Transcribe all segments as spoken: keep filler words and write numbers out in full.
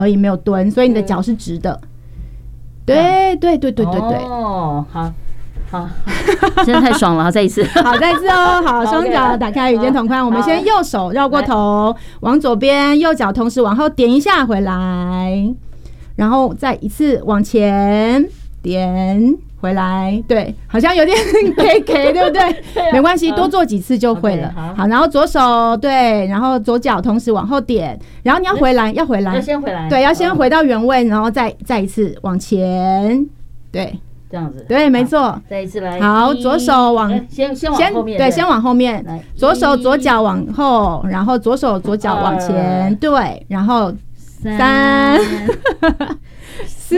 而已，没有蹲，所以你的脚是直的。嗯、对对对对对对。 哦，好。好，真的太爽了！再一次， 好，再一次哦。好，双脚打开，与肩同宽。我们先右手绕过头，往左边，右脚同时往后点一下回来，然后再一次往前点回来。对，好像有点 K K， 对不对？没关系，多做几次就会了。好，然后左手对，然后左脚同时往后点，然后你要回来，要回来， 要先回来， 对，要先回到原位，然后再再一次往前，对。 这样子， 对，没错。 再一次来， 好，左手往先先往后面， 对，先往后面，左手左脚往后，然后左手左脚往前，对，然后三四。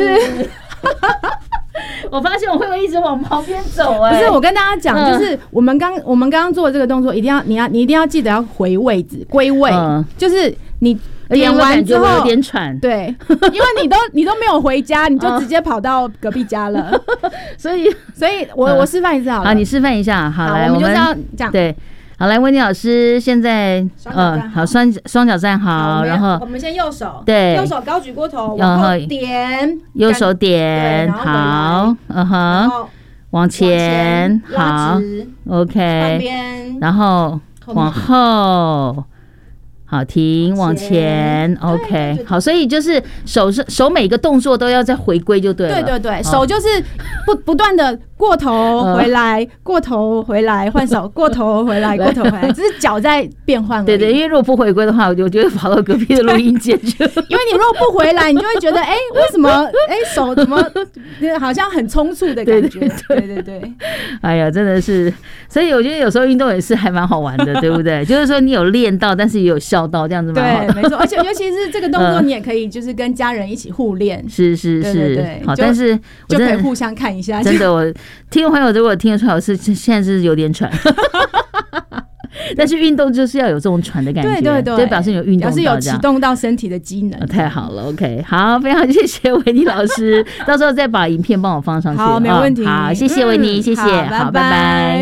我发现我会不会一直往旁边走？哎， 不是，我跟大家讲，就是我们刚我们刚刚做的这个动作，一定要你要你一定要记得要回位置归位，就是你。点完之后有点喘， 对，因为你都你都没有回家，你就直接跑到隔壁家了，所以所以我我示范一次好了， 好，你示范一下，好，来， 我们就是要这样， 对，好，来，温妮老师现在呃，好，双双脚站好，然后我们先右手， 对， 右手高举过头，往后点， 右手点，好，嗯哼，往前，好 ，OK， 然後往後。好，停，往前 ，OK， 好，所以就是手是手每个动作都要再回归就对了。 对对对，手就是不不断的过头回来，过头回来换手，过头回来，过头回来，只是脚在变换。 对对，因为如果不回归的话，我就觉得跑到隔壁的录音间去。 因为你如果不回来，你就会觉得，哎、欸，为什么，哎、欸，手怎么好像很匆促的感觉？对对 对, 对, 对。 哎呀，真的是，所以我觉得有时候运动也是还蛮好玩的，对不对？就是说你有练到，但是也有笑到，这样子蛮好的。 对，没错，而且尤其是这个动作，你也可以就是跟家人一起互练。 是是是，对对对，好，但是就可以互相看一下。 真的，我听众朋友如果听得出来，我是现在是有点喘。但是运动就是要有这种喘的感觉，对对对，就表示有运动到，表示有启动到身体的机能。太好了 ，OK， 好，非常谢谢维尼老师，到时候再把影片帮我放上去， 好，没问题， 好，谢谢维尼，谢谢，好，拜拜。